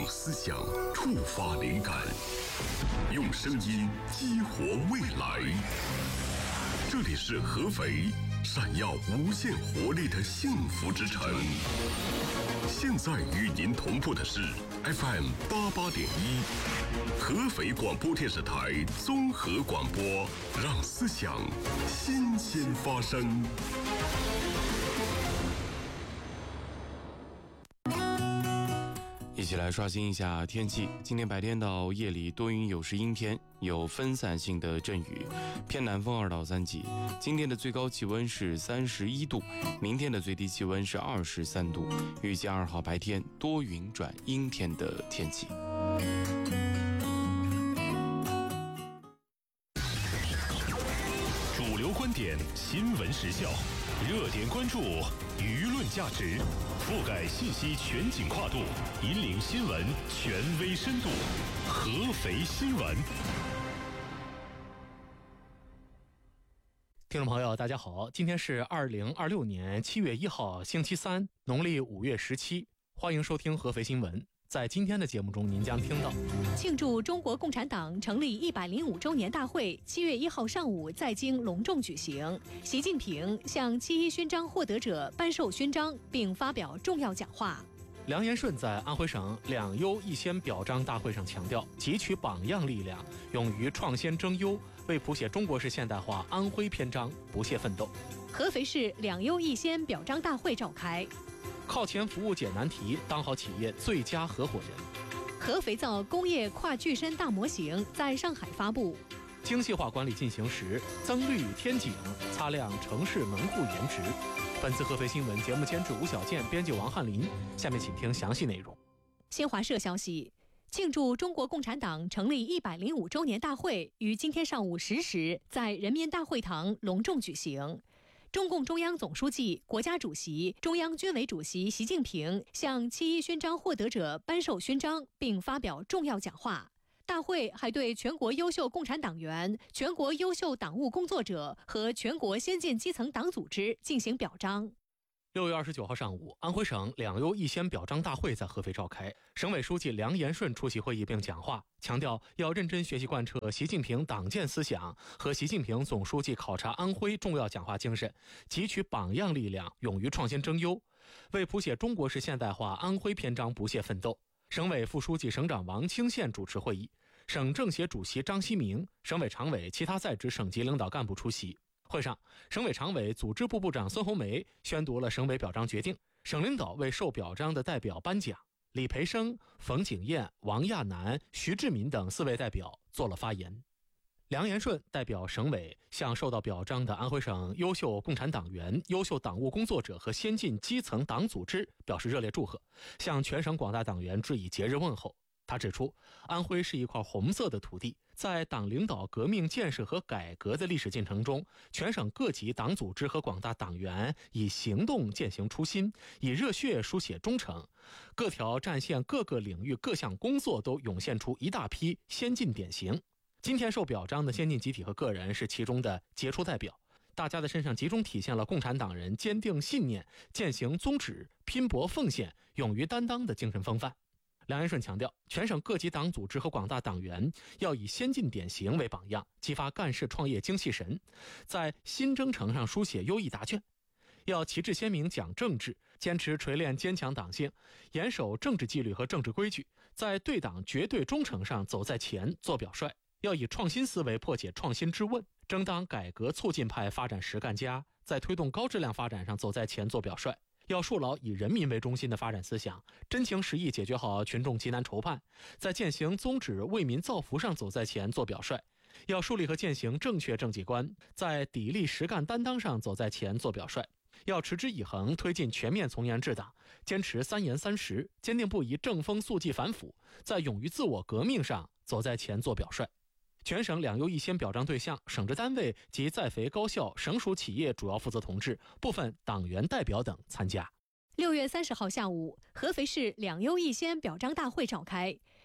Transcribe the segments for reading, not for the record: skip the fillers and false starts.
思想触发灵感，用声音激活未来。这里是合肥，闪耀无限活力的幸福之城。现在与您同步的是 FM 88.1，合肥广播电视台综合广播，让思想新鲜发生。 一起来刷新一下天气。今天白天到夜里多云有时阴天，有分散性的阵雨，偏南风2到3级。今天的最高气温是31度，明天的最低气温是23度。预计2号白天多云转阴天的天气。 主流观点，新闻时效，热点关注，舆论价值，覆盖信息全景跨度，引领新闻权威深度。合肥新闻。 听众朋友大家好，今天是2026年7月1号星期三，农历5月17，欢迎收听合肥新闻。在今天的节目中，您将听到庆祝中国共产党成立105周年大会7月1号上午在京隆重举行，习近平向7·1勋章获得者颁授勋章并发表重要讲话。 梁延顺在安徽省两优一先表彰大会上强调，汲取榜样力量，勇于创新争优，为谱写中国式现代化安徽篇章不懈奋斗。 合肥市两优一先表彰大会召开。 靠前服务解难题，当好企业最佳合伙人。 合肥造工业跨具身大模型在上海发布。 精细化管理进行时，增绿添景，擦亮城市门户颜值。本次合肥新闻节目监制吴小健，编辑王翰林。下面请听详细内容。 新华社消息，庆祝中国共产党成立105周年大会于今天上午10时在人民大会堂隆重举行。中共中央总书记、国家主席、中央军委主席习近平向7·1勋章获得者颁授勋章并发表重要讲话。大会还对全国优秀共产党员、全国优秀党务工作者和全国先进基层党组织进行表彰。 6月29号上午，安徽省两优一先表彰大会在合肥召开，省委书记梁延顺出席会议并讲话，强调要认真学习贯彻习近平党建思想和习近平总书记考察安徽重要讲话精神，汲取榜样力量，勇于创新争优，为谱写中国式现代化安徽篇章不懈奋斗。省委副书记、省长王清宪主持会议，省政协主席张希明、省委常委其他在职省级领导干部出席。会上，省委常委、组织部部长孙红梅宣读了省委表彰决定，省领导为受表彰的代表颁奖，李培生、冯景燕、王亚楠、徐志敏等4位代表做了发言。梁延顺代表省委向受到表彰的安徽省优秀共产党员、优秀党务工作者和先进基层党组织表示热烈祝贺，向全省广大党员致以节日问候。他指出，安徽是一块红色的土地，在党领导革命建设和改革的历史进程中，全省各级党组织和广大党员以行动践行初心，以热血书写忠诚，各条战线各个领域各项工作都涌现出一大批先进典型。今天受表彰的先进集体和个人是其中的杰出代表，大家的身上集中体现了共产党人坚定信念、践行宗旨、拼搏奉献、勇于担当的精神风范。梁延顺强调，全省各级党组织和广大党员要以先进典型为榜样，激发干事创业精气神，在新征程上书写优异答卷。要旗帜鲜明讲政治，坚持锤炼坚强党性，严守政治纪律和政治规矩，在对党绝对忠诚上走在前做表率。要以创新思维破解创新之问，争当改革促进派发展实干家，在推动高质量发展上走在前做表率。要树牢以人民为中心的发展思想，真情实意解决好群众急难愁盼，在践行宗旨为民造福上走在前做表率。要树立和践行正确政绩观，在砥砺实干担当上走在前做表率。要持之以恒推进全面从严治党，坚持3严3实，坚定不移正风肃纪反腐，在勇于自我革命上走在前做表率。全省两优一先表彰对象、省直单位及在肥高校、省属企业主要负责同志、部分党员代表等参加。 6月30号下午，合肥市两优一先表彰大会召开。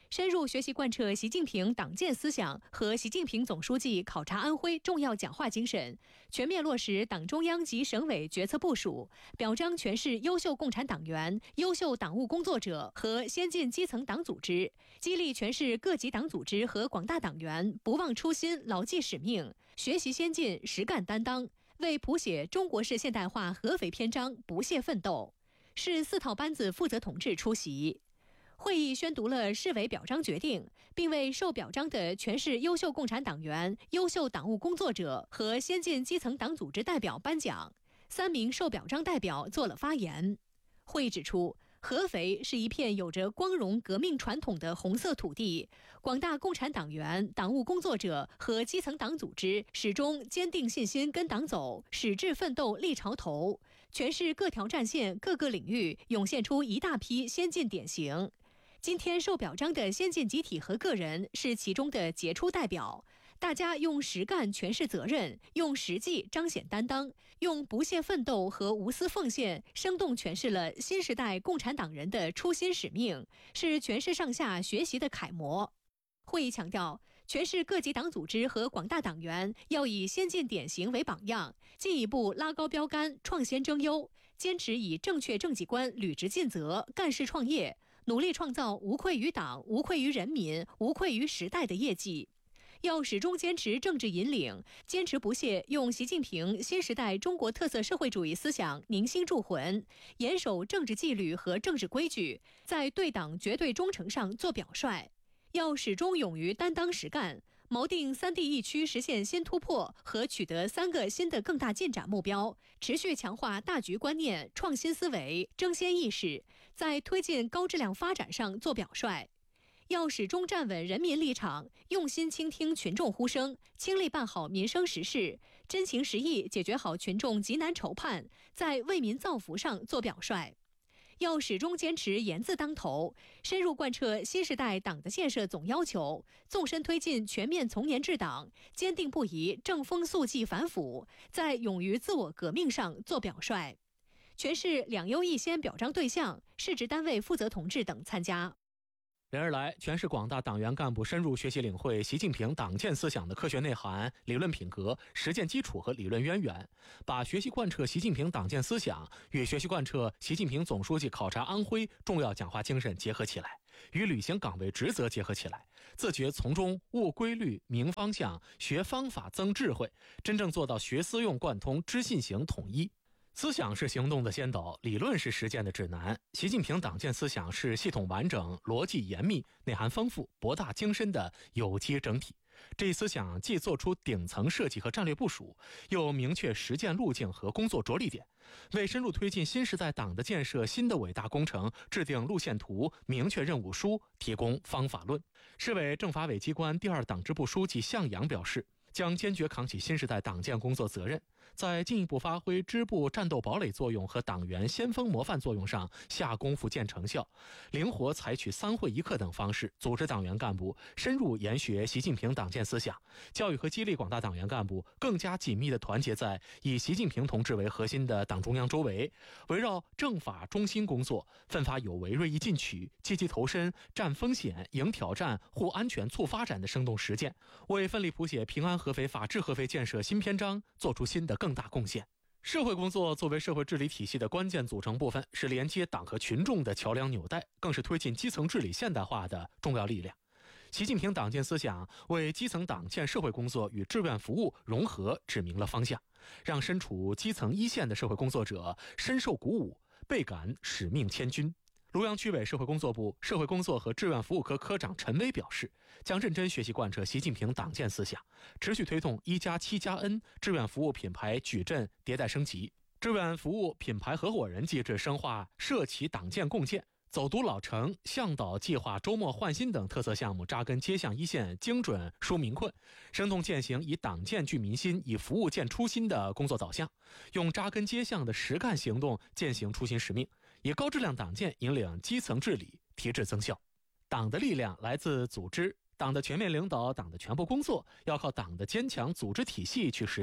深入学习贯彻习近平党建思想和习近平总书记考察安徽重要讲话精神，全面落实党中央及省委决策部署，表彰全市优秀共产党员、优秀党务工作者和先进基层党组织，激励全市各级党组织和广大党员不忘初心、牢记使命，学习先进、实干担当，为谱写中国式现代化合肥篇章不懈奋斗。市4套班子负责同志出席。会议宣读了市委表彰决定，并为受表彰的全市优秀共产党员、优秀党务工作者和先进基层党组织代表颁奖。3名受表彰代表做了发言。会议指出，合肥是一片有着光荣革命传统的红色土地，广大共产党员、党务工作者和基层党组织始终坚定信心跟党走，矢志奋斗立潮头。全市各条战线、各个领域涌现出一大批先进典型。今天受表彰的先进集体和个人是其中的杰出代表，大家用实干诠释责任，用实际彰显担当，用不懈奋斗和无私奉献，生动诠释了新时代共产党人的初心使命，是全市上下学习的楷模。会议强调，全市各级党组织和广大党员要以先进典型为榜样，进一步拉高标杆，创先争优，坚持以正确政绩观履职尽责，干事创业，努力创造无愧于党、无愧于人民、无愧于时代的业绩。要始终坚持政治引领，坚持不懈用习近平新时代中国特色社会主义思想凝心铸魂，严守政治纪律和政治规矩，在对党绝对忠诚上做表率。要始终勇于担当实干，锚定3地一区实现新突破和取得3个新的更大进展目标，持续强化大局观念、创新思维、争先意识，在推进高质量发展上做表率。要始终站稳人民立场，用心倾听群众呼声，倾力办好民生实事，真情实意解决好群众急难愁盼，在为民造福上做表率。要始终坚持严字当头，深入贯彻新时代党的建设总要求，纵深推进全面从严治党，坚定不移正风肃纪反腐，在勇于自我革命上做表率。全市2优1先表彰对象、市直单位负责同志等参加。 连日来，全市广大党员干部深入学习领会习近平党建思想的科学内涵、理论品格、实践基础和理论渊源，把学习贯彻习近平党建思想与学习贯彻习近平总书记考察安徽重要讲话精神结合起来，与履行岗位职责结合起来，自觉从中悟规律、明方向，学方法增智慧，真正做到学思用贯通、知信行统一。思想是行动的先导，理论是实践的指南。习近平党建思想是系统完整、逻辑严密、内涵丰富、博大精深的有机整体。这一思想既做出顶层设计和战略部署，又明确实践路径和工作着力点，为深入推进新时代党的建设新的伟大工程制定路线图、明确任务书、提供方法论。市委政法委机关第2党支部书记向阳表示，将坚决扛起新时代党建工作责任，在进一步发挥支部战斗堡垒作用和党员先锋模范作用上下功夫见成效，灵活采取3会1课等方式，组织党员干部深入研学习近平党建思想，教育和激励广大党员干部更加紧密地团结在以习近平同志为核心的党中央周围，围绕政法中心工作，奋发有为、锐意进取、积极投身、战风险、迎挑战、护安全、促发展的生动实践，为奋力谱写平安合肥、法治合肥建设新篇章做出新的更大贡献。社会工作作为社会治理体系的关键组成部分，是连接党和群众的桥梁纽带，更是推进基层治理现代化的重要力量。习近平党建思想为基层党建社会工作与志愿服务融合指明了方向，让身处基层一线的社会工作者深受鼓舞，倍感使命千钧。庐阳区委社会工作部社会工作和志愿服务科科长陈威表示，将认真学习贯彻习近平党建思想，持续推动1+7+N 志愿服务品牌矩阵迭代升级，志愿服务品牌合伙人机制深化社企党建共建，走读老城、向导计划、周末换新等特色项目扎根街巷一线，精准纾民困，生动践行以党建聚民心、以服务建初心的工作导向，用扎根街巷的实干行动践行初心使命，以高质量党建引领基层治理提质增效。党的力量来自组织，党的全面领导、党的全部工作要靠党的坚强组织体系去实现。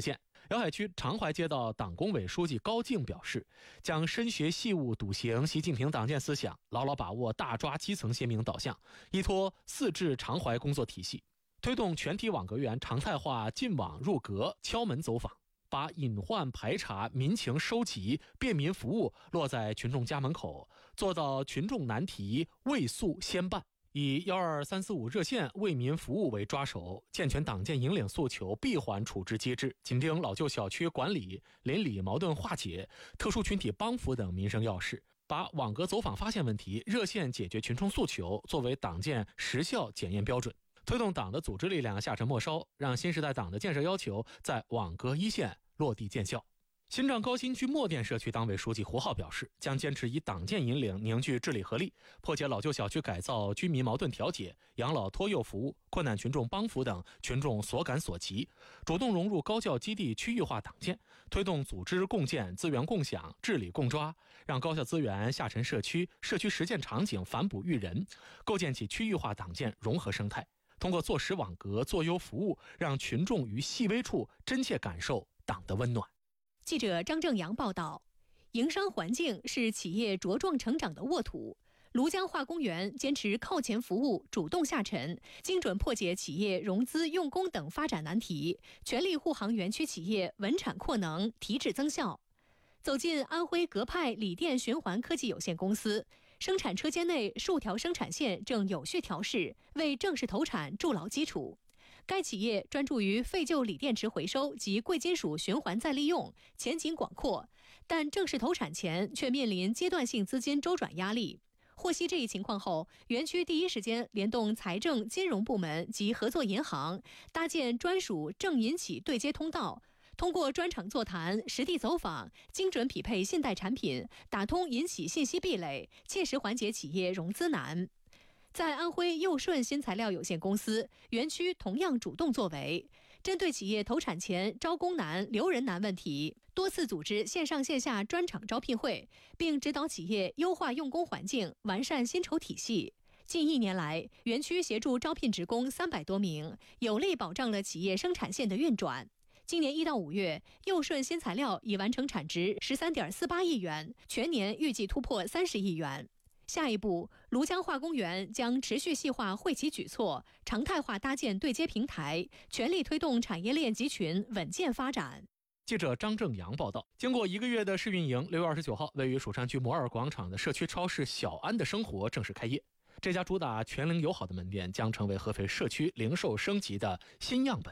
瑶海区长淮街道党工委书记高静表示，将深学细务笃行习近平党建思想，牢牢把握大抓基层鲜明导向，依托4治长淮工作体系，推动全体网格员常态化进网入格、敲门走访，把隐患排查、民情收集、便民服务落在群众家门口，做到群众难题未诉先办，以12345热线为民服务为抓手，健全党建引领诉求闭环处置机制，紧盯老旧小区管理、邻里矛盾化解、特殊群体帮扶等民生要事，把网格走访发现问题、热线解决群众诉求作为党建实效检验标准，推动党的组织力量下沉没烧，让新时代党的建设要求在网格一线落地见效。新郑高新区莫店社区党委书记胡浩表示，将坚持以党建引领凝聚治理合力，破解老旧小区改造、居民矛盾调解、养老托幼服务、困难群众帮扶等群众所感所急，主动融入高教基地区域化党建，推动组织共建、资源共享、治理共抓，让高校资源下沉社区，社区实践场景反哺育人，构建起区域化党建融合生态。通过做实网格、做优服务，让群众于细微处真切感受党的温暖。 记者张正阳报道，营商环境是企业茁壮成长的沃土。庐江化工园坚持靠前服务、主动下沉，精准破解企业融资用工等发展难题，全力护航园区企业稳产扩能、提质增效。走进安徽格派锂电循环科技有限公司，生产车间内数条生产线正有序调试，为正式投产筑牢基础。该企业专注于废旧锂电池回收及贵金属循环再利用，前景广阔，但正式投产前却面临阶段性资金周转压力。获悉这一情况后，园区第一时间联动财政、金融部门及合作银行，搭建专属政银企对接通道，通过专场座谈、实地走访，精准匹配信贷产品，打通银企信息壁垒，切实缓解企业融资难。在安徽佑顺新材料有限公司，园区同样主动作为，针对企业投产前招工难、留人难问题，多次组织线上线下专场招聘会，并指导企业优化用工环境、完善薪酬体系。近1年来，园区协助招聘职工300多名，有力保障了企业生产线的运转。今年1到5月，佑顺新材料已完成产值13.48亿元，全年预计突破30亿元。下一步，庐江化工园将持续细化惠企举措，常态化搭建对接平台，全力推动产业链集群稳健发展。 记者张正阳报道，经过1个月的试运营，6月29号，位于蜀山区摩尔广场的社区超市小安的生活正式开业。这家主打全零友好的门店将成为合肥社区零售升级的新样本。